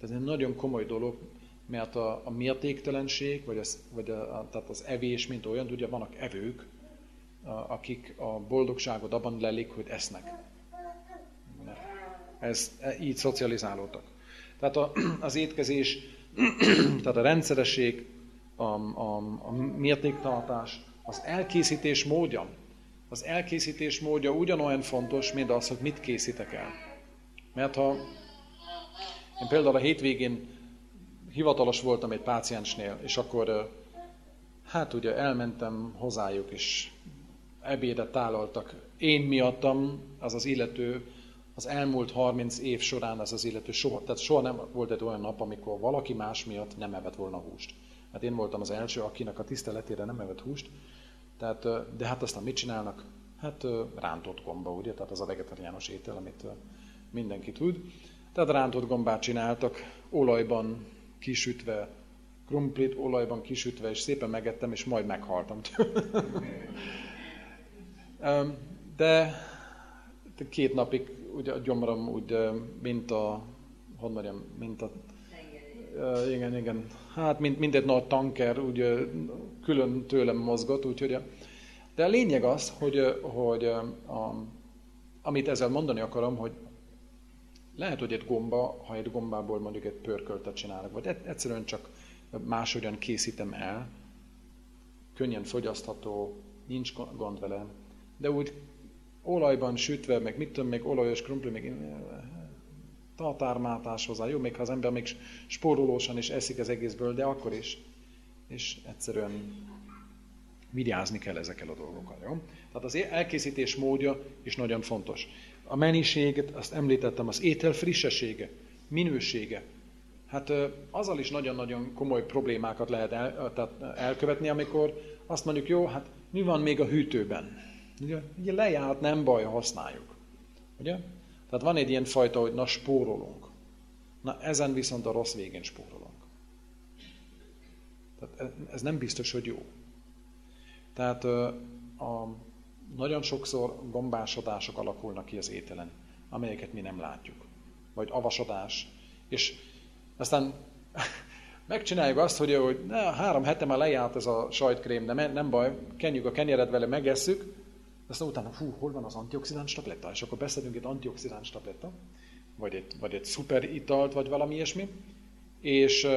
Ez egy nagyon komoly dolog, mert a mértéktelenség, tehát az evés, mint olyan, ugye vannak evők, akik a boldogságot abban lelik, hogy esznek. Így szocializálódtak. Tehát az étkezés, tehát a rendszeresség, a mértéktartás, az elkészítés módja ugyanolyan fontos, mint az, hogy mit készítek el. Mert ha én például a hétvégén hivatalos voltam egy páciensnél, és akkor hát ugye elmentem hozzájuk, és ebédet tálaltak. Én miattam az illető, az elmúlt 30 év során az illető soha nem volt egy olyan nap, amikor valaki más miatt nem evett volna húst. Hát én voltam az első, akinek a tiszteletére nem evett húst. Tehát, de hát aztán mit csinálnak? Hát rántott gomba, ugye? Tehát az a vegetariánus étel, amit mindenki tud. Tehát rántott gombát csináltak, olajban kisütve, krumplit olajban kisütve, és szépen megettem, és majd meghaltam. De 2 napig ugye a gyomrom úgy, mint a, igen, hát mint egy nagy tanker, úgy külön tőlem mozgott, úgyhogy. De a lényeg az, hogy amit ezzel mondani akarom, hogy lehet, hogy ha egy gombából mondjuk egy pörköltet csinálok, vagy egyszerűen csak máshogyan készítem el, könnyen fogyasztható, nincs gond vele, de úgy olajban sütve, meg mit tudom, még olajos krumpli, meg tartármátás hozzá, jó, még ha az ember még spórolósan is eszik az egészből, de akkor is, és egyszerűen vigyázni kell ezekkel a dolgokkal, jó? Tehát az elkészítés módja is nagyon fontos. A mennyiséget, azt említettem, az étel frissessége, minősége. Hát azzal is nagyon-nagyon komoly problémákat lehet elkövetni, amikor azt mondjuk, jó, hát mi van még a hűtőben? Ugye lejárt, nem baj, használjuk. Ugye? Tehát van egy ilyen fajta, hogy na spórolunk. Na ezen viszont a rossz végén spórolunk. Tehát ez nem biztos, hogy jó. Tehát nagyon sokszor gombásodások alakulnak ki az ételen, amelyeket mi nem látjuk. Vagy avasodás. És aztán megcsináljuk azt, hogy 3 hete már lejárt ez a sajtkrém, de nem baj, kenjük a kenyeret vele, megesszük, aztán utána, hol van az antioxidáns tabletta? És akkor beszedünk egy antioxidáns tabletta, vagy egy szuper italt, vagy valami ilyesmi, és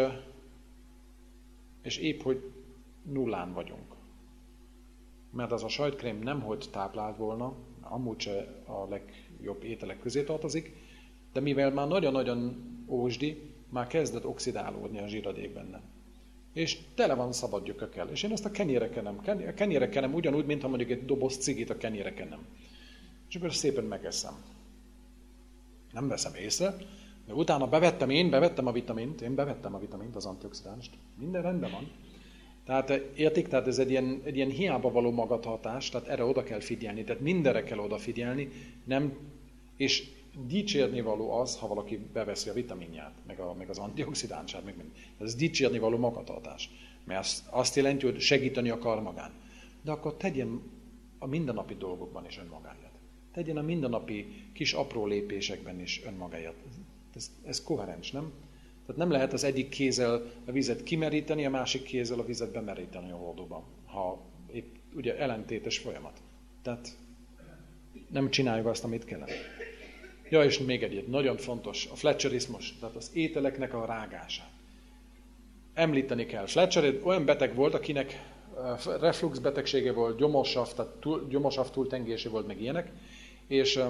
épp, hogy nullán vagyunk. Mert az a sajtkrém nem hogy táplált volna, amúgy se a legjobb ételek közé tartozik, de mivel már nagyon-nagyon ósdi, már kezdett oxidálódni a zsíradék benne. És tele van szabad gyökökkel. És én ezt a kenyére kenem ugyanúgy, mintha mondjuk egy doboz cigit a kenyére kenem. És akkor szépen megeszem. Nem veszem észre, de utána bevettem a vitamint, az antioxidánst. Minden rendben van. Tehát értik, tehát ez egy ilyen hiába való magatartás, tehát erre oda kell figyelni, tehát mindenre kell odafigyelni, és dicsérni való az, ha valaki beveszi a vitaminját, meg az antioxidánsát, ez dicsérni való magatartás. Mert azt jelenti, hogy segíteni akar magán. De akkor tegyen a mindennapi dolgokban is önmagáját. Tegyen a mindennapi kis apró lépésekben is önmagáját. Ez koherens, nem? Tehát nem lehet az egyik kézzel a vizet kimeríteni, a másik kézzel a vizet bemeríteni a hordóban, ha épp ugye ellentétes folyamat. Tehát nem csináljuk azt, amit kellene. Ja, és még egy nagyon fontos, a fletcherizmus, tehát az ételeknek a rágását. Említeni kell. Fletcher olyan beteg volt, akinek reflux betegsége volt, gyomorsav, tehát gyomorsav túltengése volt, meg ilyenek, és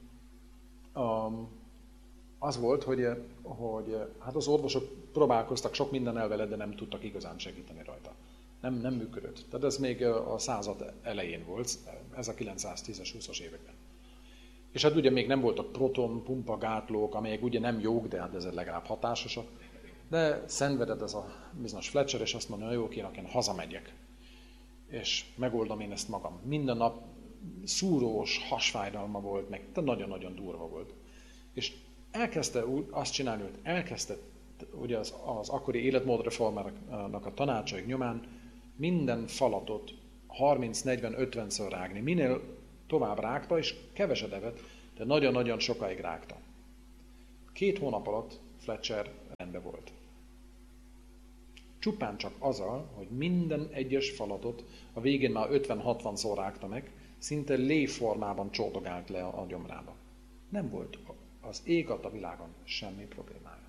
az volt, hogy hát az orvosok próbálkoztak sok mindennel vele, de nem tudtak igazán segíteni rajta. Nem működött. Tehát ez még a század elején volt, ez a 910-es, 20-as években. És hát ugye még nem voltak proton-pumpa gátlók, amelyek ugye nem jók, de hát ezek legalább hatásosak. De szenvedett ez a bizonyos Fletcher, és azt mondja, jó, én hazamegyek. És megoldom én ezt magam. Minden nap szúrós hasfájdalma volt, meg nagyon-nagyon durva volt. És elkezdte azt csinálni, hogy elkezdte ugye az akkori életmódreformának a tanácsaik nyomán minden falatot 30-40-50-ször rágni. Minél tovább rágta, és keveset evett, de nagyon-nagyon sokáig rágta. 2 hónap alatt Fletcher rendben volt. Csupán csak azzal, hogy minden egyes falatot a végén már 50-60-szor rágta meg, szinte léformában csordogált le a gyomrába. Nem volt az ég a világon semmi problémája.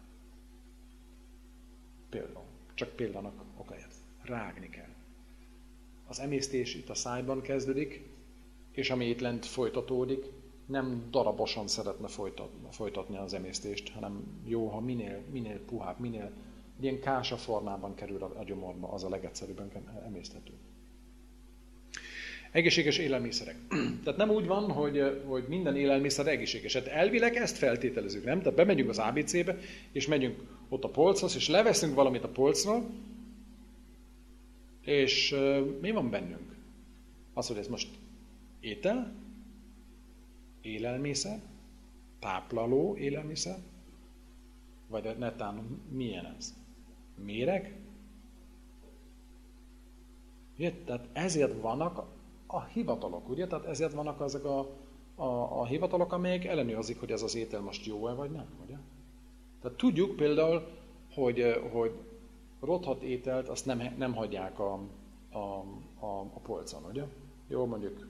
Például, csak példának okáért. Rágni kell. Az emésztés itt a szájban kezdődik, és ami itt lent folytatódik, nem darabosan szeretne folytatni az emésztést, hanem jó, ha minél puhább, minél ilyen kása formában kerül a gyomorba, az a legegyszerűbben emészthető. Egészséges élelmiszerek. Tehát nem úgy van, hogy minden élelmiszer egészséges. Hát elvileg ezt feltételezzük, nem? Tehát bemegyünk az ABC-be, és megyünk ott a polchoz, és leveszünk valamit a polcról, és mi van bennünk? Az, hogy ez most étel, élelmiszer, táplaló élelmiszer, vagy netán milyen ez? Méreg? Ugye? Tehát ezért vannak a hivatalok, ugye? Tehát ezért vannak azok a hivatalok, amelyek ellenőrzik, hogy ez az étel most jó-e, vagy nem, ugye? Tehát tudjuk például, hogy rothadt ételt azt nem hagyják a polcon, ugye? Jó, mondjuk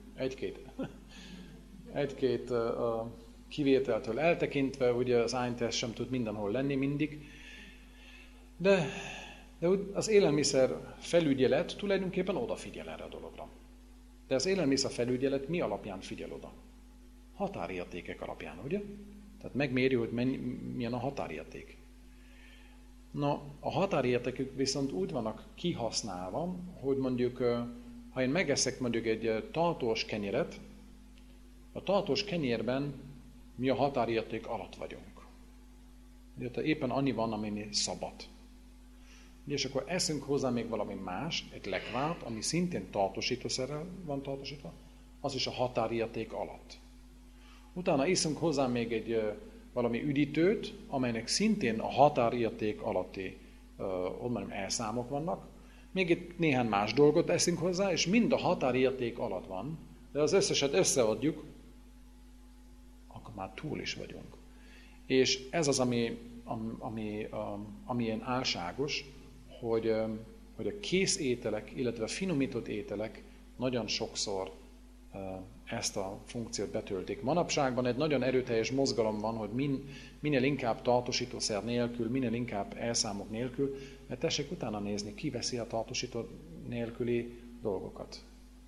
egy-két kivételtől eltekintve, ugye az ánytest sem tud mindenhol lenni mindig, de az élelmiszer felügyelet tulajdonképpen odafigyel erre a dologra. De az élelmiszer felügyelet mi alapján figyel oda? Határértékek alapján, ugye? Tehát megméri, hogy milyen a határérték. Na, a határértékek viszont úgy vannak kihasználva, hogy mondjuk, ha én megeszek mondjuk egy tartós kenyeret, a tartós kenyérben mi a határérték alatt vagyunk. Ugye, éppen annyi van, ami szabad. És akkor eszünk hozzá még valami más, egy lekvárt, ami szintén tartósítószerrel van tartósítva, az is a határérték alatt. Utána iszunk hozzá még egy valami üdítőt, amelynek szintén a határérték alatti elszámok vannak. Még itt néhány más dolgot eszünk hozzá, és mind a határérték alatt van, de az összeset összeadjuk, akkor már túl is vagyunk. És ez az, ami ilyen álságos, hogy a kész ételek, illetve a finomított ételek nagyon sokszor ezt a funkciót betöltik. Manapságban egy nagyon erőteljes mozgalom van, hogy minél inkább tartósítószer nélkül, minél inkább elszámok nélkül, mert tessék utána nézni, ki veszi a tartósító nélküli dolgokat.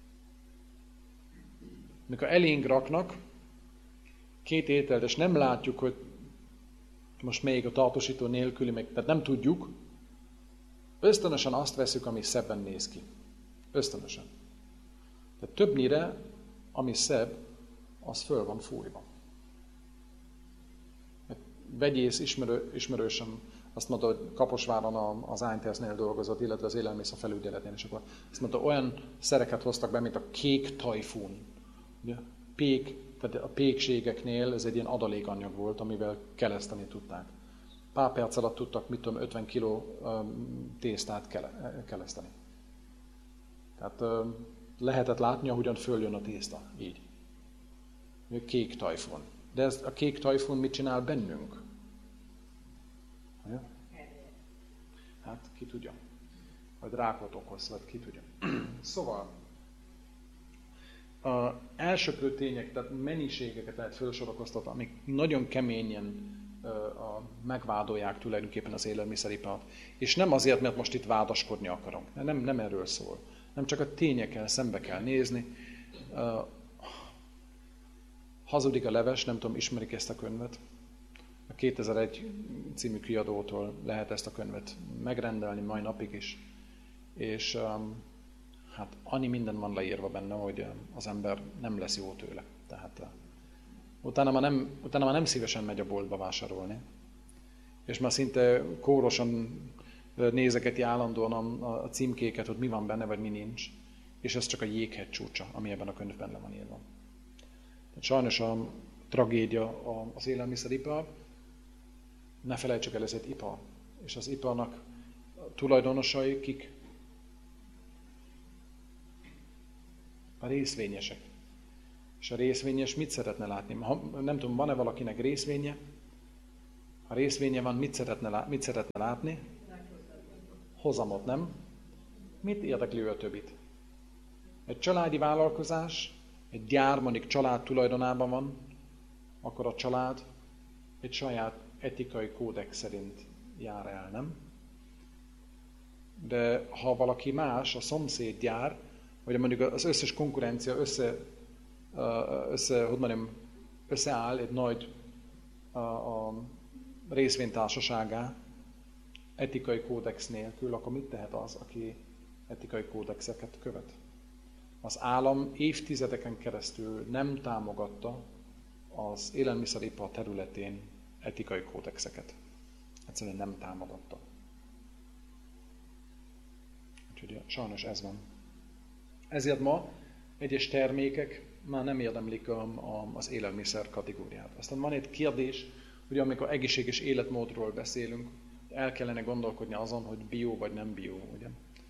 Mikor elénk raknak két ételt, és nem látjuk, hogy most melyik a tartósító nélküli, tehát nem tudjuk, ösztönösen azt veszük, ami szebben néz ki. Ösztönösen. Tehát többnyire, ami szebb, az föl van fújva. Egy vegyész ismerősöm azt mondta, hogy Kaposváron az ANTS-nél dolgozott, illetve az élelmiszer felügyeletnél, és akkor azt mondta, olyan szereket hoztak be, mint a kék tajfun. Ugye? Tehát a pékségeknél ez egy ilyen adalékanyag volt, amivel keleszteni tudták. Pár perc alatt tudtak, 50 kg tésztát keleszteni. Tehát lehetett látni, ahogyan följön a tészta. Így. Kék tajfun. De a kék tajfun mit csinál bennünk? Hát ki tudja. Vagy rákot okoz, vagy ki tudja. Szóval az elsöprő tények, tehát mennyiségeket lehet felsorakoztatni, amik nagyon keményen megvádolják tulajdonképpen az élelmiszeripart. És nem azért, mert most itt vádaskodni akarunk. Nem erről szól. Nem csak a tényekkel szembe kell nézni. Hazudik a leves, nem tudom, ismerik ezt a könyvet. A 2001 című kiadótól lehet ezt a könyvet megrendelni mai napig is. És hát annyi minden van leírva benne, hogy az ember nem lesz jó tőle. Tehát utána már nem szívesen megy a boltba vásárolni. És már szinte kórosan nézegeti állandóan a címkéket, hogy mi van benne, vagy mi nincs. És ez csak a jéghegy csúcsa, ami ebben a könyvben le van írva. Tehát sajnos a tragédia az élelmiszeripar. Ne felejtsük el, ez egy ipar. És az iparnak tulajdonosai kik? A részvényesek. És a részvényes mit szeretne látni? Nem tudom, van-e valakinek részvénye? Ha részvénye van, mit szeretne látni? Hozamot, nem? Mit érdekli ő a többit? Egy családi vállalkozás, egy gyár mondjuk család tulajdonában van, akkor a család egy saját etikai kódex szerint jár el, nem? De ha valaki más, a szomszéd gyár, vagy mondjuk az összes konkurencia összeáll egy nagy a részvénytársaságá etikai kódex nélkül, akkor mit tehet az, aki etikai kódexeket követ? Az állam évtizedeken keresztül nem támogatta az élelmiszeripar területén etikai kódexeket. Egyszerűen nem támogatta. Úgyhogy sajnos ez van. Ezért ma egyes termékek már nem érdemlik az élelmiszer kategóriát. Aztán van egy kérdés, hogy amikor egészséges életmódról beszélünk, el kellene gondolkodni azon, hogy bio vagy nem bio, ugye?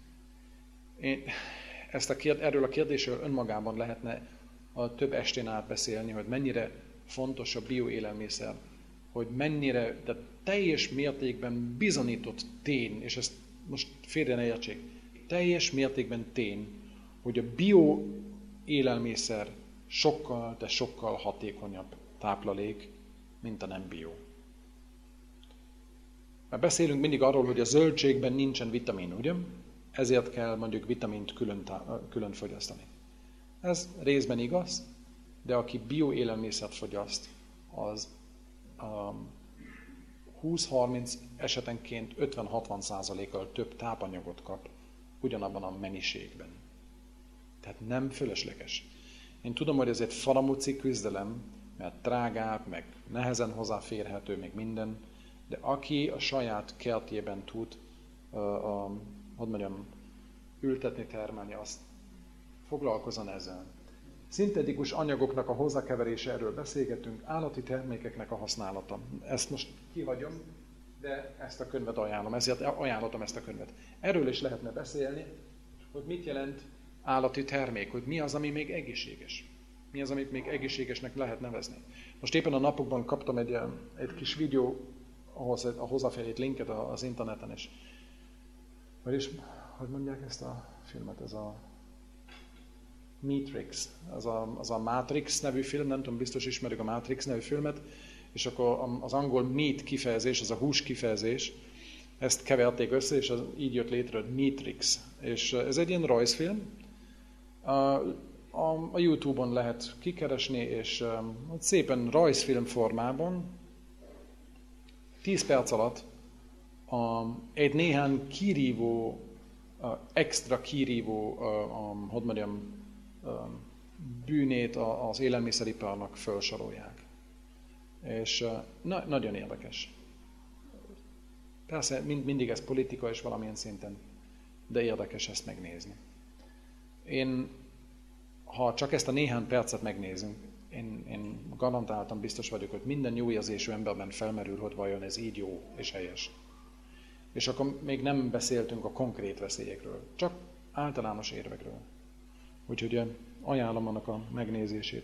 Erről a kérdésről önmagában lehetne a több estén át beszélni, hogy mennyire fontos a bioélelmiszer, hogy mennyire, de teljes mértékben bizonyított tény, és ezt most félre ne értsék, teljes mértékben tény, hogy a bioélelmiszer sokkal, de sokkal hatékonyabb táplálék, mint a nem bio. Mert beszélünk mindig arról, hogy a zöldségben nincsen vitamin, ugye? Ezért kell mondjuk vitamint külön fogyasztani. Ez részben igaz, de aki bioélelmiszert fogyaszt, az 20-30 esetenként 50-60%-kal több tápanyagot kap ugyanabban a mennyiségben. Tehát nem fölösleges. Én tudom, hogy ez egy faramúci küzdelem, mert drágább, meg nehezen hozzáférhető, meg minden, de aki a saját kertjében tud, ültetni, termelni, azt foglalkozzon ezzel. Szintetikus anyagoknak a hozzákeverése, erről beszélgetünk, állati termékeknek a használata. Ezt most kihagyom, de ezt a könyvet ajánlom, ezért ajánlottam ezt a könyvet. Erről is lehetne beszélni, hogy mit jelent állati termék, hogy mi az, ami még egészséges. Mi az, amit még egészségesnek lehet nevezni. Most éppen a napokban kaptam egy kis videó, ahhoz a hozzáférhet linket az interneten is. Vagyis, hogy mondják ezt a filmet, ez a Matrix, az a Matrix nevű film, nem tudom, biztos ismerjük a Matrix nevű filmet, és akkor az angol meat kifejezés, az a hús kifejezés, ezt keverték össze, és így jött létre a Matrix. És ez egy ilyen rajzfilm, a YouTube-on lehet kikeresni, és szépen rajzfilm formában 10 perc alatt egy néhány kirívó, extra kirívó, bűnét az élelmiszeriparnak felsorolják. És nagyon érdekes. Persze mindig ez politika és valamilyen szinten, de érdekes ezt megnézni. Ha csak ezt a néhány percet megnézünk, én garantáltan biztos vagyok, hogy minden jó érzésű emberben felmerül, hogy vajon ez így jó és helyes. És akkor még nem beszéltünk a konkrét veszélyekről, csak általános érvekről. Úgyhogy ajánlom annak a megnézését.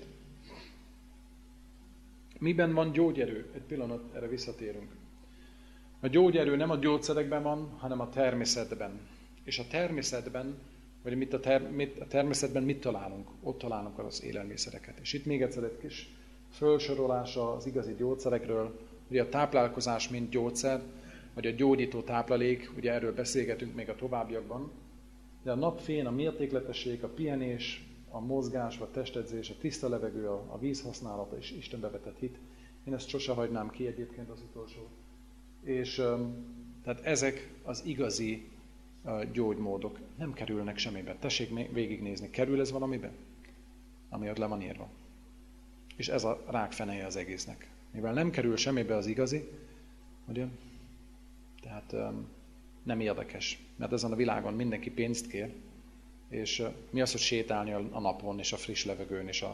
Miben van gyógyerő? Egy pillanat, erre visszatérünk. A gyógyerő nem a gyógyszerekben van, hanem a természetben. És a természetben, vagy a természetben mit találunk? Ott találunk az élelmiszereket. És itt még egyszer egy kis felsorolása az igazi gyógyszerekről. Ugye a táplálkozás mint gyógyszer, vagy a gyógyító táplálék, ugye erről beszélgetünk még a továbbiakban. De a napfény, a mértékletesség, a pihenés, a mozgás, a testedzés, a tiszta levegő, a víz használata és Istenbe vetett hit. Én ezt sose hagynám ki egyébként az utolsó. És tehát ezek az igazi gyógymódok nem kerülnek semmibe. Tessék végignézni, kerül ez valamibe? Ami ott le van írva. És ez a rákfeneje az egésznek. Mivel nem kerül semmibe az igazi, ugye? Tehát nem érdekes, mert ezen a világon mindenki pénzt kér, és mi az, hogy sétálni a napon, és a friss levegőn, és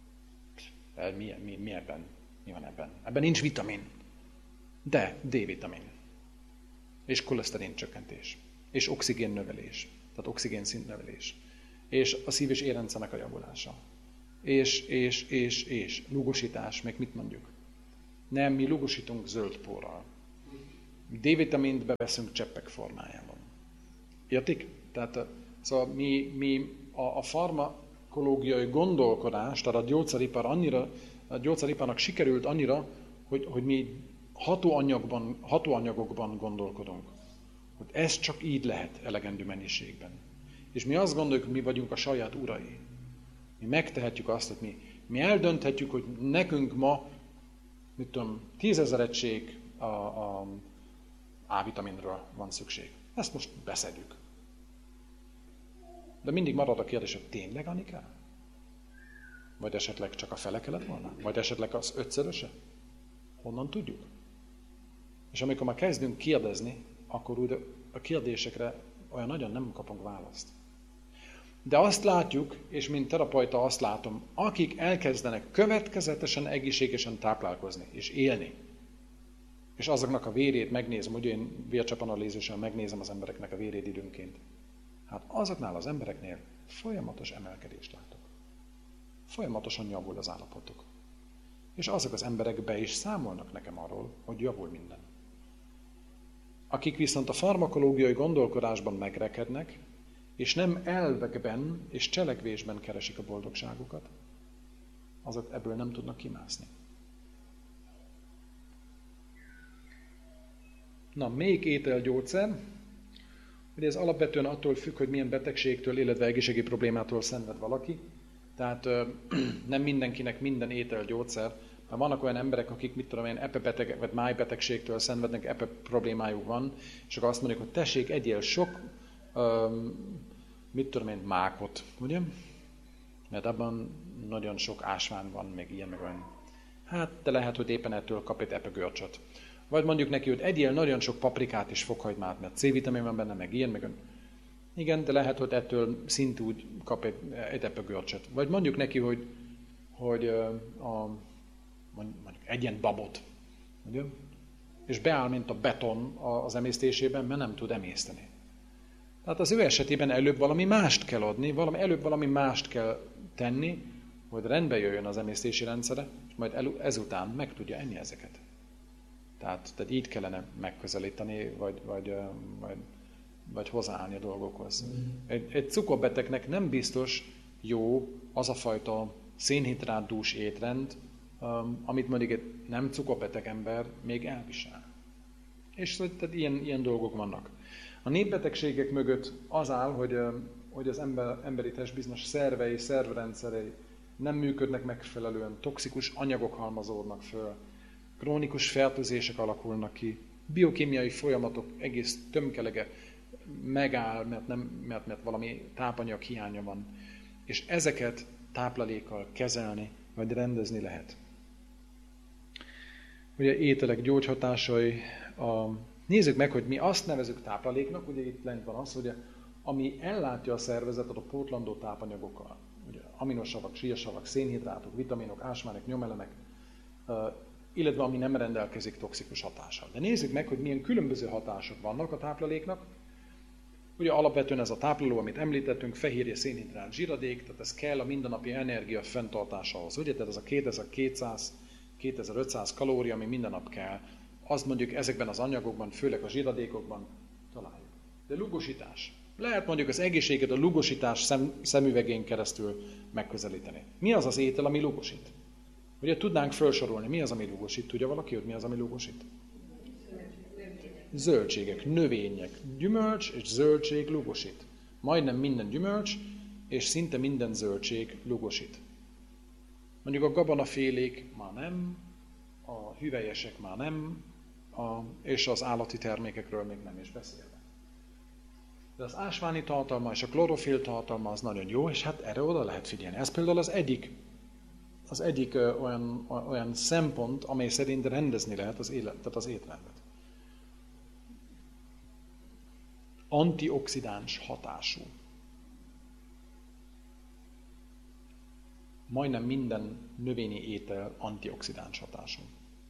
mi ebben? Mi van ebben? Ebben nincs vitamin, de D-vitamin, és koleszterin csökkentés, és oxigén növelés, tehát oxigén szint növelés, és a szív- és érrendszernek a javulása, és lúgosítás, meg mit mondjuk. Nem, mi lugosítunk zöld porral. D-vitamint beveszünk cseppek formájában. Értik? Tehát szóval mi a farmakológiai gondolkodás, tehát a gyógyszeriparnak sikerült annyira, hogy mi hatóanyagokban gondolkodunk. Hogy ez csak így lehet elegendő mennyiségben. És mi azt gondoljuk, hogy mi vagyunk a saját urai. Mi megtehetjük azt, hogy mi eldönthetjük, hogy nekünk ma, 10 000 egység a A-vitaminről van szükség. Ezt most beszedjük. De mindig marad a kérdés, hogy tényleg annyi kell? Vagy esetleg csak a fele kellett volna? Vagy esetleg az 5-szöröse? Honnan tudjuk? És amikor már kezdünk kérdezni, akkor úgy a kérdésekre olyan nagyon nem kapunk választ. De azt látjuk, és mint terapeuta azt látom, akik elkezdenek következetesen, egészségesen táplálkozni és élni, és azoknak a vérét megnézem, ugye én vércsapanalízisen megnézem az embereknek a vérét időnként. Hát azoknál az embereknél folyamatos emelkedést látok. Folyamatosan javul az állapotuk. És azok az emberek be is számolnak nekem arról, hogy javul minden. Akik viszont a farmakológiai gondolkodásban megrekednek, és nem elvekben és cselekvésben keresik a boldogságukat, azok ebből nem tudnak kimászni. Na, még ételgyógyszer. Ugye ez alapvetően attól függ, hogy milyen betegségtől, illetve egészségi problémától szenved valaki. Tehát nem mindenkinek minden ételgyógyszer. Mert vannak olyan emberek, akik epebetegek vagy májbetegségtől szenvednek, epe problémájuk van, és akkor azt mondjuk, hogy tessék, egyél sok mákot, ugye? Mert abban nagyon sok ásvány van, még ilyen, meg olyan. Hát, de lehet, hogy éppen ettől kap egy epegörcsöt. Vagy mondjuk neki, hogy egyél nagyon sok paprikát és fokhagymát, mert C-vitamin van benne, meg ilyen, meg olyan. Igen, de lehet, hogy ettől szintúgy kap egy epegörcsöt. Vagy mondjuk neki, hogy mondjuk egyen babot, ugye? És beáll, mint a beton az emésztésében, mert nem tud emészteni. Tehát az ő esetében előbb valami mást kell adni, előbb valami mást kell tenni, hogy rendbe jöjjön az emésztési rendszere, és majd ezután meg tudja enni ezeket. Tehát így kellene megközelíteni, vagy hozzáállni a dolgokhoz. Egy cukorbetegnek nem biztos jó az a fajta szénhidrátdús étrend, amit mondjuk egy nem cukorbeteg ember még elvisel. És tehát ilyen dolgok vannak. A népbetegségek mögött az áll, hogy az emberi test bizonyos szervei, szervrendszerei nem működnek megfelelően, toxikus anyagok halmazódnak föl, krónikus fertőzések alakulnak ki, biokémiai folyamatok egész tömkelege megáll, mert valami tápanyag hiánya van. És ezeket táplálékkal kezelni, vagy rendezni lehet. Ugye ételek gyógyhatásai, nézzük meg, hogy mi azt nevezük tápláléknak, ugye itt lent van az, hogy ami ellátja a szervezetet a pótlandó tápanyagokkal. Ugye aminosavak, sírsavak, szénhidrátok, vitaminok, ásványok, nyomelemek, illetve ami nem rendelkezik toxikus hatással. De nézzük meg, hogy milyen különböző hatások vannak a tápláléknak. Ugye alapvetően ez a tápláló, amit említettünk, fehérje, szénhidrát, zsiradék, tehát ez kell a mindennapi energia fenntartásához. Ugye? Tehát ez a 2200-2500 kalória, ami minden nap kell. Azt mondjuk ezekben az anyagokban, főleg a zsiradékokban találjuk. De lugosítás. Lehet mondjuk az egészséget a lugosítás szemüvegén keresztül megközelíteni. Mi az az étel, ami lugosít? Ugye tudnánk felsorolni, mi az, ami lugosít? Tudja valaki, hogy mi az, ami lugosít? Zöldségek, növények. Gyümölcs és zöldség lugosít. Majdnem minden gyümölcs és szinte minden zöldség lugosít. Mondjuk a gabonafélék már nem, a hüvelyesek már nem, és az állati termékekről még nem is beszélve. De az ásványi tartalma és a klorofil tartalma az nagyon jó, és hát erre oda lehet figyelni. Ez például az egyik olyan szempont, amely szerint rendezni lehet az étrendet. Antioxidáns hatású. Majdnem minden növényi étel antioxidáns hatású.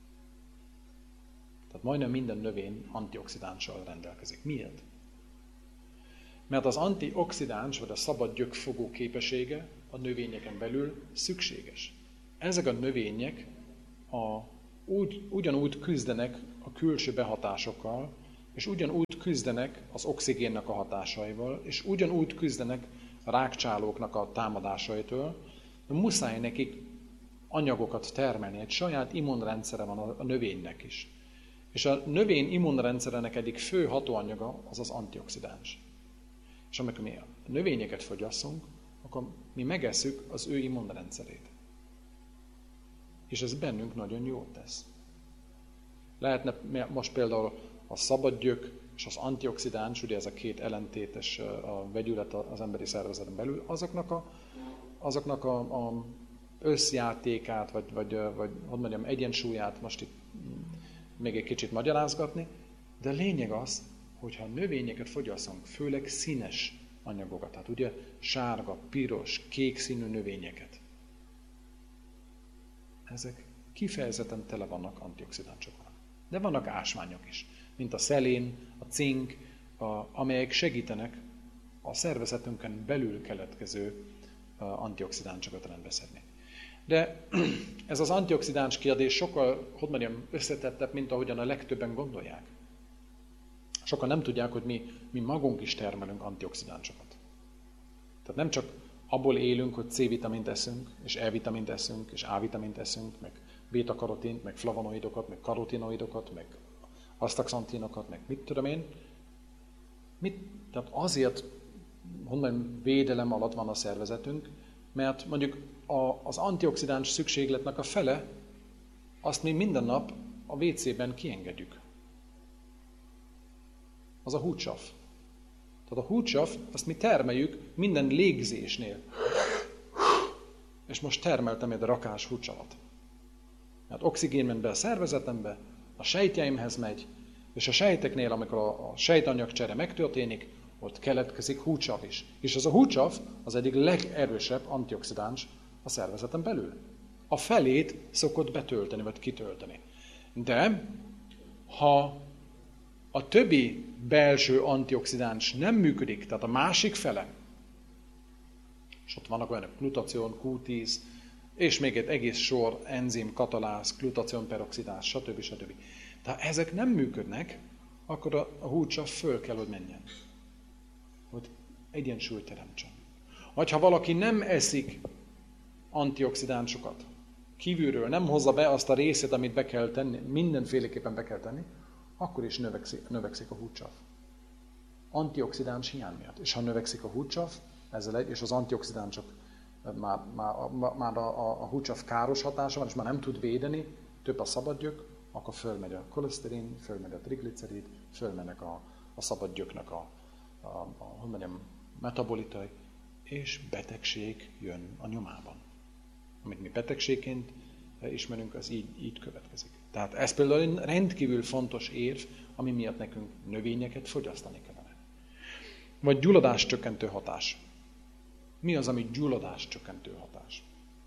Tehát majdnem minden növény antioxidánssal rendelkezik. Miért? Mert az antioxidáns, vagy a szabad gyökfogó képessége a növényeken belül szükséges. Ezek a növények ugyanúgy küzdenek a külső behatásokkal, és ugyanúgy küzdenek az oxigénnek a hatásaival, és ugyanúgy küzdenek a rákcsálóknak a támadásaitól, de muszáj nekik anyagokat termelni. Egy saját immunrendszere van a növénynek is. És a növény immunrendszerének egyik fő hatóanyaga az az antioxidáns. És amikor mi a növényeket fogyasszunk, akkor mi megesszük az ő immunrendszerét. És ez bennünk nagyon jót tesz. Lehetne most például a szabadgyök és az antioxidáns, ugye ez a két ellentétes a vegyület az emberi szervezeten belül, azoknak a összjátékát, vagy hogy mondjam, egyensúlyát most itt még egy kicsit magyarázgatni, de a lényeg az, hogyha növényeket fogyasszunk, főleg színes anyagokat, tehát ugye sárga, piros, kék színű növényeket, ezek kifejezetten tele vannak antioxidánsokkal. De vannak ásványok is, mint a szelén, a cink, amelyek segítenek a szervezetünkön belül keletkező antioxidánsokat rendbeszedni. De ez az antioxidáns kérdés sokkal, hogy mondjam, összetettebb, mint ahogyan a legtöbben gondolják. Sokan nem tudják, hogy mi magunk is termelünk antioxidánsokat. Tehát nem csak abból élünk, hogy C-vitamint eszünk, és E-vitamint eszünk, és A-vitamint eszünk, meg beta-karotint, meg flavonoidokat, meg karotinoidokat, meg astaxantinokat, meg mit tudom én. Tehát azért, honnan védelem alatt van a szervezetünk, mert mondjuk az antioxidáns szükségletnek a fele, azt mi minden nap a WC-ben kiengedjük. Az a húdsav. Tehát a húdsav, azt mi termeljük minden légzésnél. És most termeltem egy rakás húdsavat. Hát oxigén ment be a szervezetembe, a sejtjeimhez megy, és a sejteknél, amikor a sejtanyagcsere megtörténik, ott keletkezik húdsav is. És az a húdsav az egyik legerősebb antioxidáns a szervezeten belül. A felét szokott betölteni, vagy kitölteni. De ha a többi belső antioxidáns nem működik, tehát a másik fele, és ott vannak olyanok glutacion, Q10, és még egy egész sor enzim, kataláz, glutacionperoxidás, stb. Tehát ezek nem működnek, akkor a húdsav föl kell, hogy menjen. Hogy egyensúlyt teremtsen. Vagy ha valaki nem eszik antioxidánsokat kívülről, nem hozza be azt a részét, amit be kell tenni, mindenféleképpen be kell tenni, akkor is növekszik a húdsav. Antioxidáns hiány miatt. És ha növekszik a húdsav, és az antioxidánsok már a húdsav káros hatása van, és már nem tud védeni, több a szabadgyök, akkor fölmegy a koleszterin, fölmegy a triglicerid, fölmennek a szabadgyöknek a metabolitai, és betegség jön a nyomában. Amit mi betegségként ismerünk, az így következik. Tehát ez például egy rendkívül fontos érv, ami miatt nekünk növényeket fogyasztani kellene. Vagy gyulladáscsökkentő hatás. Mi az, ami gyulladáscsökkentő hatás?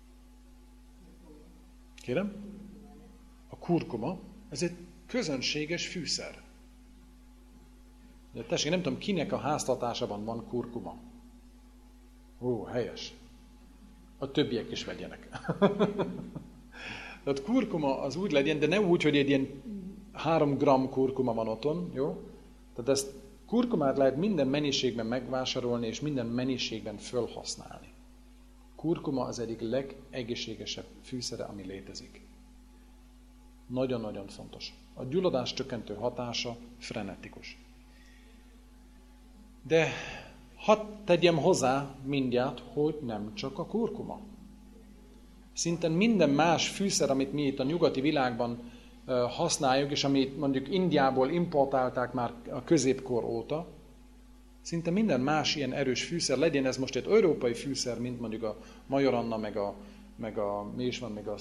Kérem? A kurkuma, ez egy közönséges fűszer. De tessék, nem tudom, kinek a háztartásában van kurkuma. Ó, helyes. A többiek is vegyenek. Tehát kurkuma az úgy legyen, de nem úgy, hogy egy ilyen 3 g kurkuma van otthon, jó? Tehát ezt kurkumát lehet minden mennyiségben megvásárolni, és minden mennyiségben fölhasználni. Kurkuma az egyik legegészségesebb fűszere, ami létezik. Nagyon-nagyon fontos. A gyulladás csökkentő hatása frenetikus. De hadd tegyem hozzá mindjárt, hogy nem csak a kurkuma. Szinte minden más fűszer, amit mi itt a nyugati világban használjuk, és amit mondjuk Indiából importálták már a középkor óta, szinte minden más ilyen erős fűszer, legyen ez most egy európai fűszer, mint mondjuk a majoranna, meg a mi is van, meg a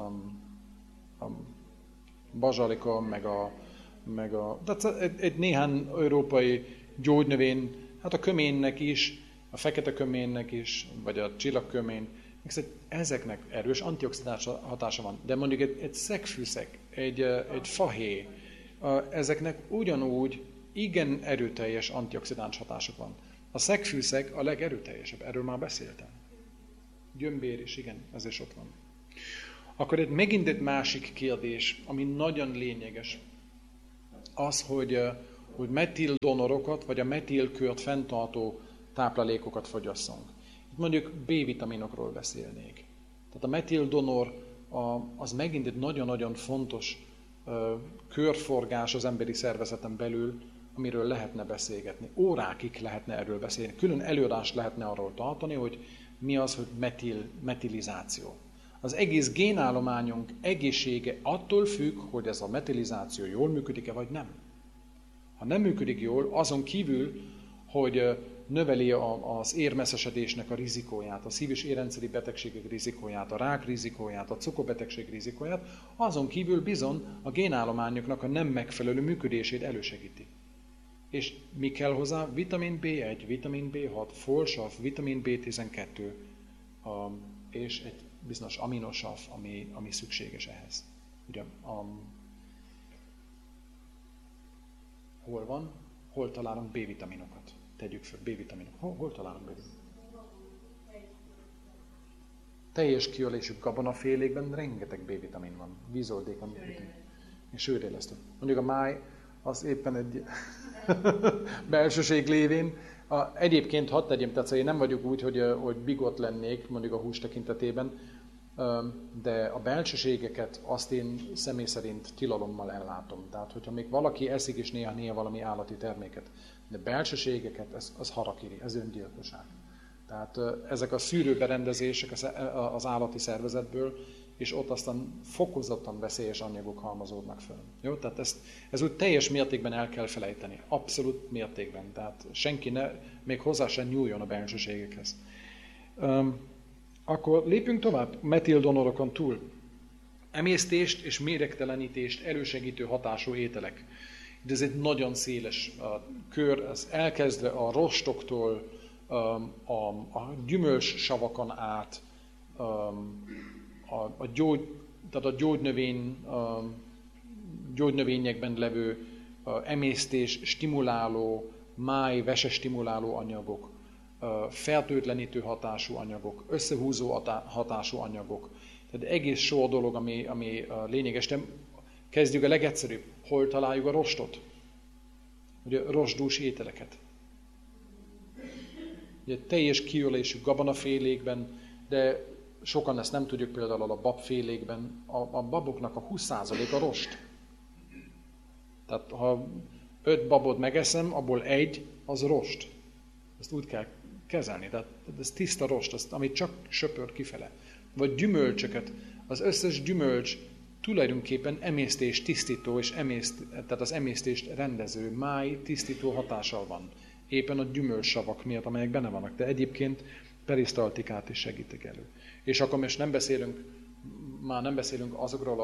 bazsalika, meg a tehát egy néhány európai gyógynövény, hát a köménnek is, a fekete köménnek is, vagy a csillagkömén, ezeknek erős antioxidáns hatása van. De mondjuk egy szegfűszeg, egy fahéj, ezeknek ugyanúgy igen erőteljes antioxidáns hatások van. A szegfűszeg a legerőteljesebb, erről már beszéltem. Gyömbér is, igen, ez is ott van. Akkor itt megint egy másik kérdés, ami nagyon lényeges. Az, hogy metildonorokat, vagy a metilkört fenntartó táplálékokat fogyasszunk. Itt mondjuk B-vitaminokról beszélnék. Tehát a metildonor az megint egy nagyon-nagyon fontos körforgás az emberi szervezeten belül, amiről lehetne beszélgetni. Órákig lehetne erről beszélni. Külön előadást lehetne arról tartani, hogy mi az, hogy metilizáció. Az egész génállományunk egészsége attól függ, hogy ez a metilizáció jól működik-e, vagy nem. Ha nem működik jól, azon kívül, hogy növeli az érmeszesedésnek a rizikóját, a szív- és érrendszeri betegségek rizikóját, a rák rizikóját, a cukorbetegség rizikóját, azon kívül bizony a génállományoknak a nem megfelelő működését elősegíti. És mi kell hozzá? Vitamin B1, vitamin B6, folsav, vitamin B12 és egy bizonyos aminosav, ami szükséges ehhez. Ugye, hol van? Hol találunk B-vitaminokat? Tegyük fel, B-vitaminok. Hol találunk B-vitaminokat? Teljes kiölésű gabonafélékben rengeteg B-vitamin van. Vízoldékon és sőrélesztő. Mondjuk a máj az éppen egy belsőség lévén. Egyébként hadd tegyem, tehát én nem vagyok úgy, hogy bigot lennék mondjuk a hús tekintetében, de a belsőségeket azt én személy szerint tilalommal ellátom. Tehát, hogyha még valaki eszik is néha valami állati terméket, de belsőségeket, az harakiri, ez öngyilkosság. Tehát ezek a szűrőberendezések az állati szervezetből, és ott aztán fokozottan veszélyes anyagok halmozódnak fel. Jó? Tehát ez úgy teljes mértékben el kell felejteni. Abszolút mértékben. Tehát senki még hozzá sem nyúljon a belsőségekhez. Akkor lépjünk tovább metildonorokon túl. Emésztést és méregtelenítést elősegítő hatású ételek. De ez egy nagyon széles kör, ez elkezdve a rostoktól, a gyümölcssavakon át, tehát a gyógynövényekben levő emésztés stimuláló, vese-stimuláló anyagok, fertőtlenítő hatású anyagok, összehúzó hatású anyagok. Tehát egész sor dolog, ami lényeges. De kezdjük a legegyszerűbb. Hol találjuk a rostot? Ugye rostdús ételeket. Ugye teljes kiölésű gabonafélékben, de sokan ezt nem tudjuk, például a babfélékben. A baboknak a 20%-a rost. Tehát ha 5 babot megeszem, abból 1 az rost. Ezt úgy kell kezelni. Tehát ez tiszta rost, amit csak söpör kifele. Vagy gyümölcsöket. Az összes gyümölcs tulajdonképpen emésztés tisztító, és tehát az emésztést rendező, tisztító hatással van. Éppen a gyümölcssavak miatt, amelyek benne vannak. De egyébként perisztaltikát is segítik elő. És akkor most nem beszélünk azokról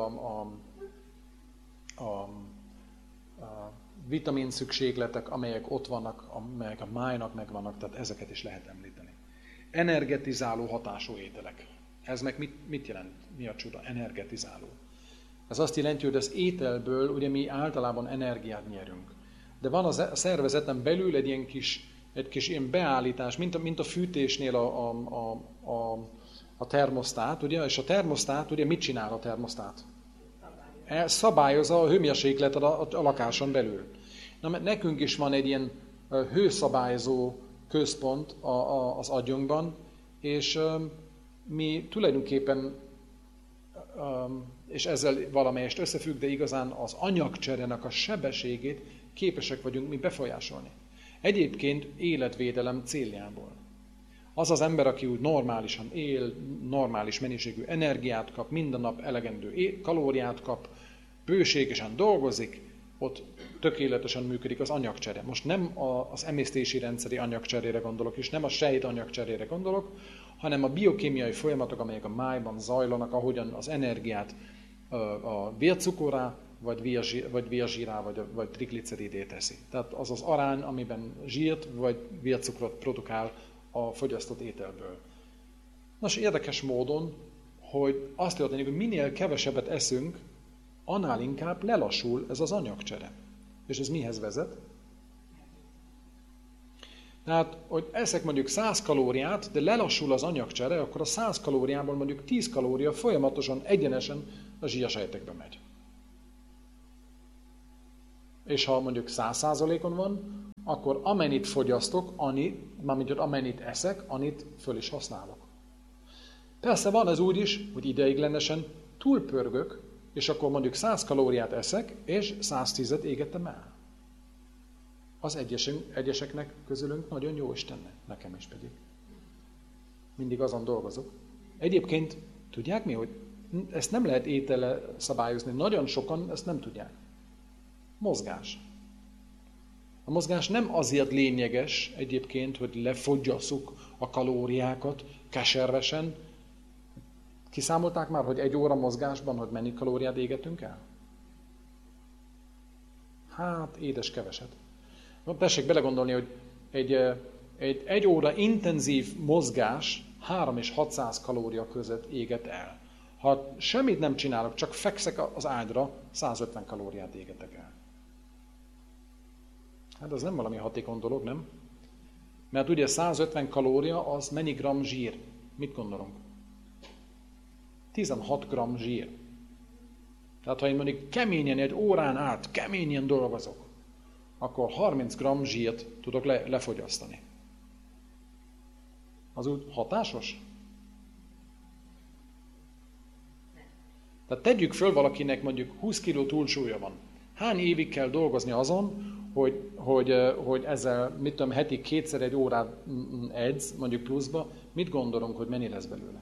a vitamin szükségletek, amelyek ott vannak, amelyek a májnak megvannak, tehát ezeket is lehet említeni. Energetizáló hatású ételek. Ez meg mit jelent? Mi a csuda? Energetizáló. Ez azt jelenti, hogy az ételből ugye mi általában energiát nyerünk. De van a szervezeten belül egy kis ilyen beállítás, mint a fűtésnél a termosztát, ugye? És a termosztát, ugye mit csinál a termosztát? Szabályozza a hőmérsékletet a lakáson belül. Na, mert nekünk is van egy ilyen hőszabályozó központ az agyunkban, és mi tulajdonképpen, és ezzel valamelyest összefügg, de igazán az anyagcserének a sebességét képesek vagyunk mi befolyásolni. Egyébként életvédelem céljából. Az az ember, aki úgy normálisan él, normális mennyiségű energiát kap, minden nap elegendő kalóriát kap, bőségesen dolgozik, ott tökéletesen működik az anyagcsere. Most nem az emésztési rendszeri anyagcserére gondolok, és nem a sejt anyagcserére gondolok, hanem a biokémiai folyamatok, amelyek a májban zajlanak, ahogyan az energiát a vércukorrá, vagy vérzsírá, vagy trigliceridé teszi. Tehát az az arány, amiben zsírt vagy vércukrot produkál a fogyasztott ételből. Nos, érdekes módon, hogy azt történik, hogy minél kevesebbet eszünk, annál inkább lelassul ez az anyagcsere. És ez mihez vezet? Tehát, hogy eszek mondjuk 100 kalóriát, de lelassul az anyagcsere, akkor a 100 kalóriából mondjuk 10 kalória folyamatosan, egyenesen a zsírsejtekbe megy. És ha mondjuk 100%-on van, akkor amennyit fogyasztok, amennyit eszek, annyit föl is használok. Persze van ez úgy is, hogy ideiglenesen túlpörgök, és akkor mondjuk 100 kalóriát eszek, és 110-et égettem el. Az egyeseknek közülünk nagyon jó Istennek, nekem is pedig. Mindig azon dolgozok. Egyébként tudják mi, hogy ezt nem lehet étele szabályozni. Nagyon sokan ezt nem tudják. Mozgás. A mozgás nem azért lényeges egyébként, hogy lefogyasszuk a kalóriákat keservesen. Kiszámolták már, hogy 1 óra mozgásban, hogy mennyi kalóriát égetünk el? Hát, édes keveset. Tessék belegondolni, hogy egy óra intenzív mozgás 300 és 600 kalória között éget el. Ha semmit nem csinálok, csak fekszek az ágyra, 150 kalóriát égetek el. Hát az nem valami hatékony dolog, nem? Mert ugye 150 kalória az mennyi gram zsír? Mit gondolunk? 16 gram zsír. Tehát ha én mondjuk keményen, 1 órán át keményen dolgozok, akkor 30 gram zsírt tudok lefogyasztani. Az úgy hatásos? Tehát tegyük föl valakinek mondjuk 20 kg túlsúlya van. Hány évig kell dolgozni azon, hogy ezzel, mit tudom, heti 2-szer 1 órát edz, mondjuk pluszba, mit gondolunk, hogy mennyi lesz belőle?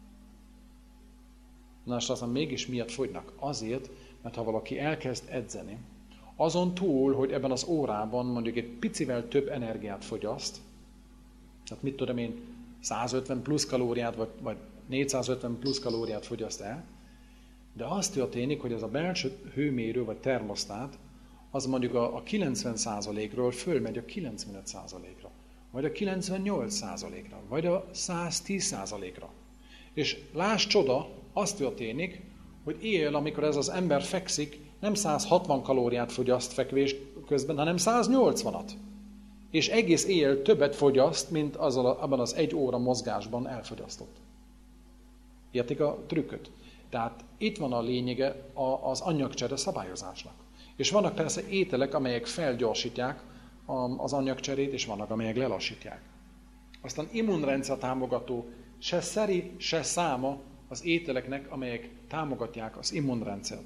Na, és aztán mégis miatt fogynak? Azért, mert ha valaki elkezd edzeni, azon túl, hogy ebben az órában mondjuk egy picivel több energiát fogyaszt, tehát mit tudom én, 150 plusz kalóriát, vagy 450 plusz kalóriát fogyaszt el, de az történik, hogy ez a belső hőmérő, vagy termosztát, az mondjuk a 90%-ról fölmegy a 95%-ra, vagy a 98%-ra, vagy a 110%-ra. És láss csoda, az történik, hogy éjjel, amikor ez az ember fekszik, nem 160 kalóriát fogyaszt fekvés közben, hanem 180-at. És egész éjjel többet fogyaszt, mint abban az 1 óra mozgásban elfogyasztott. Értik a trükköt? Tehát itt van a lényege az anyagcsere szabályozásnak. És vannak persze ételek, amelyek felgyorsítják az anyagcserét, és vannak, amelyek lelassítják. Aztán immunrendszer támogató, se szeri, se száma az ételeknek, amelyek támogatják az immunrendszert.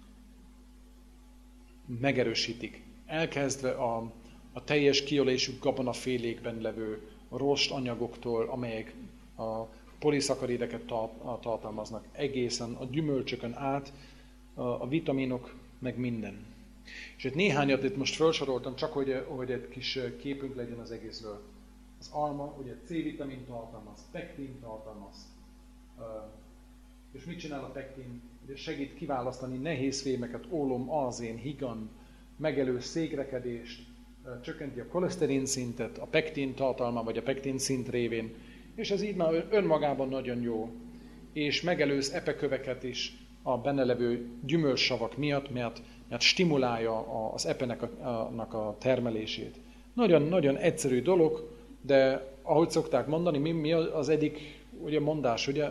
Megerősítik. Elkezdve a teljes kiölésű gabonafélékben levő rostanyagoktól, amelyek a poliszakarideket tartalmaznak, egészen a gyümölcsökön át, a vitaminok, meg minden. És itt néhányat itt most felsoroltam, csak hogy egy kis képünk legyen az egészről. Az alma ugye C-vitamin tartalmaz, pektin tartalmaz. És mit csinál a pektin? Ugye segít kiválasztani nehéz fémeket, ólom, arzén, higan, megelőz székrekedést, csökkenti a koleszterin szintet, a pektin tartalma vagy a pektin szint révén, és ez így már önmagában nagyon jó. És megelőz epeköveket is a benne levő gyümölcssavak miatt, mert stimulálja az epenek a termelését. Nagyon egyszerű dolog, de ahogy szokták mondani, mi az egyik ugye mondás, ugye?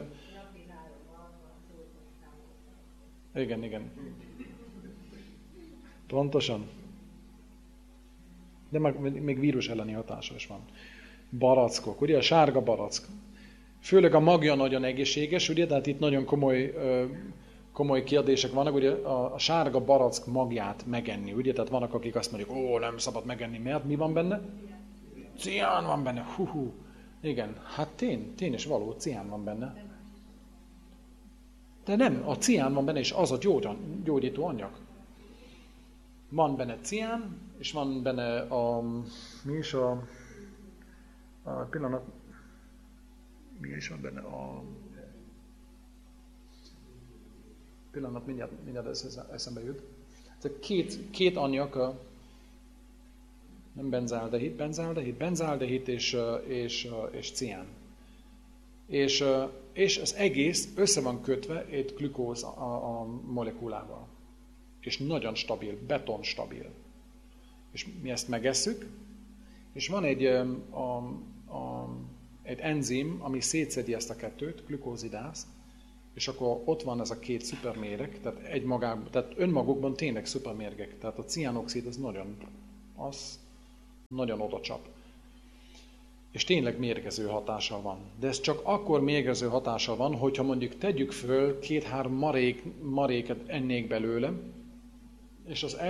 Igen. Pontosan. De még vírus elleni hatása is van. Barackok, ugye a sárga barack. Főleg a magja nagyon egészséges, ugye, tehát itt nagyon komoly kérdések vannak, ugye a sárga barack magját megenni, ugye, tehát vannak, akik azt mondják, nem szabad megenni, mert mi van benne? Cián van benne, Igen, hát tény is való, cián van benne. De nem, a cián van benne, és az a gyógyító anyag. Van benne cián, és van benne mi is a pillanat, mi is van benne pillanat, mindjárt eszembe jut. Ez két anyag, nem benzáldehid és cián. És az egész össze van kötve egy glükóz a molekulával. És nagyon stabil, betonstabil. És mi ezt megesszük, És van egy enzim, ami szétszedi ezt a kettőt, glükózidász, és akkor ott van ez a két szuperméreg, tehát önmagukban tényleg szupermérgek. Tehát a ciánoxid az nagyon odacsap. És tényleg mérgező hatással van. De ez csak akkor mérgező hatással van, hogyha mondjuk tegyük föl 2-3 maréket ennék belőle, és az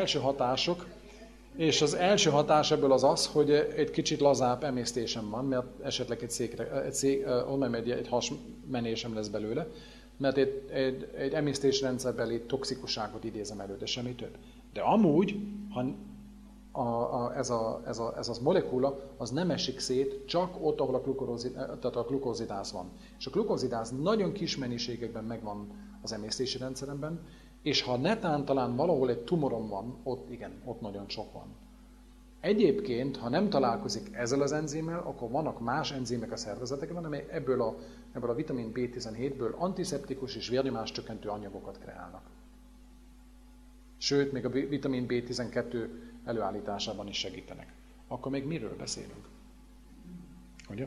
első hatás ebből az, hogy egy kicsit lazább emésztésem van, mert esetleg egy hasmenésem lesz belőle, mert egy emésztésrendszerbeli toxikusságot idézem elő, de semmi több. De amúgy, ha ez a molekula, az nem esik szét, csak ott, ahol a glukózidász van. És a glukózidász nagyon kis mennyiségekben megvan az emésztési rendszeremben, és ha netán talán valahol egy tumorom van, ott nagyon sok van. Egyébként, ha nem találkozik ezzel az enzémmel, akkor vannak más enzimek a szervezetekben, amely ebből a vitamin B17-ből antiszeptikus és vérnyomás csökkentő anyagokat kreálnak. Sőt, még a vitamin B12 előállításában is segítenek. Akkor még miről beszélünk? Ugye?